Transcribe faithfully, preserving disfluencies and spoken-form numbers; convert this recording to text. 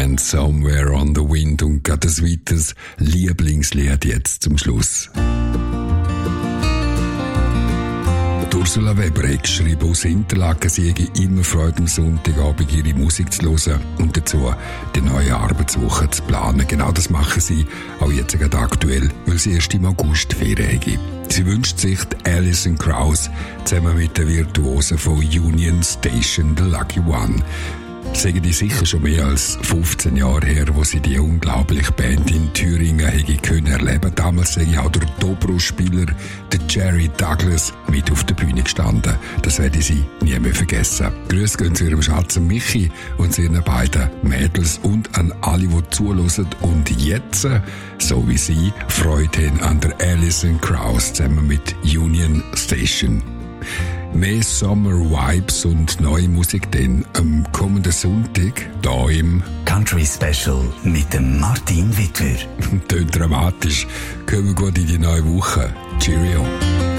and Somewhere on the Wind und gerade ein weiteres Lieblingslied jetzt zum Schluss. Ursula Weber hat geschrieben, aus Interlaken sie hätte immer Freude, am Sonntagabend ihre Musik zu hören und dazu die neue Arbeitswoche zu planen. Genau das machen sie auch jetzt gerade aktuell, weil sie erst im August Ferien haben. Sie wünscht sich die Alison Krauss zusammen mit den Virtuosen von Union Station, The Lucky One. Sagen die sicher schon mehr als fünfzehn Jahre her, wo sie die unglaubliche Band in Thüringen hätte können erleben. Damals sei auch der Dobro-Spieler, der Jerry Douglas, mit auf der Bühne gestanden. Das werde sie nie mehr vergessen. Grüße gehen zu ihrem Schatz Michi und zu ihren beiden Mädels und an alle, die zuhören und jetzt, so wie sie, Freude haben an der Alison Krauss zusammen mit Union Station. Mehr Summer-Vibes und neue Musik dann am kommenden Sonntag hier im Country Special mit dem Martin Wittwer. Tönt dramatisch. Kommen wir gut in die neue Woche. Cheerio.